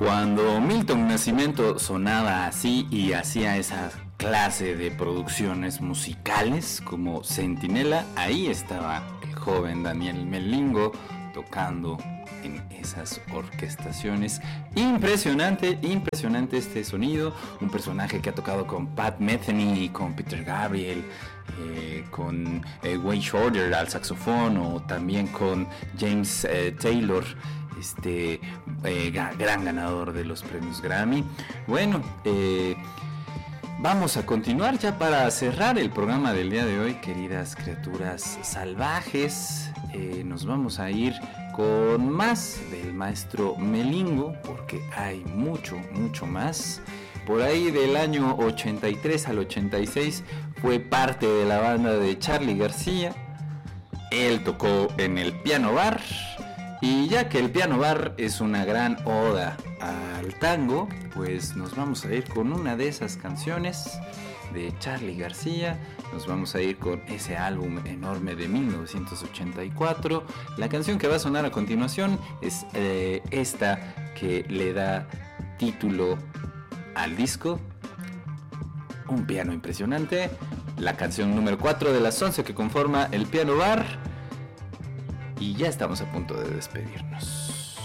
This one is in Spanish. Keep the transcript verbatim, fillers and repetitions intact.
Cuando Milton Nascimento sonaba así y hacía esa clase de producciones musicales como Centinela, ahí estaba el joven Daniel Melingo tocando en esas orquestaciones. Impresionante, impresionante este sonido. Un personaje que ha tocado con Pat Metheny, con Peter Gabriel, eh, con eh, Wayne Shorter al saxofón, o también con James eh, Taylor, este eh, gran ganador de los premios Grammy. Bueno, eh, vamos a continuar ya para cerrar el programa del día de hoy, queridas criaturas salvajes. Eh, nos vamos a ir con más del maestro Melingo, porque hay mucho, mucho más. Por ahí del año ochenta y tres al ochenta y seis fue parte de la banda de Charly García. Él tocó en el Piano Bar, y ya que el Piano Bar es una gran oda al tango, pues nos vamos a ir con una de esas canciones de Charly García. Nos vamos a ir con ese álbum enorme de mil novecientos ochenta y cuatro. La canción que va a sonar a continuación es eh, esta que le da título al disco, Un piano impresionante. La canción número cuatro de las once que conforma el Piano Bar. Y ya estamos a punto de despedirnos.